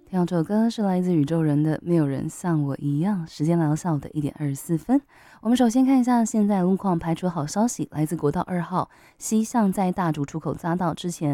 听到这首歌是来自宇宙人的《没有人像我一样》。时间来到下午的1点24分，我们首先看一下现在路况，排除好消息，来自国道2号西向在大竹出口匝道之前。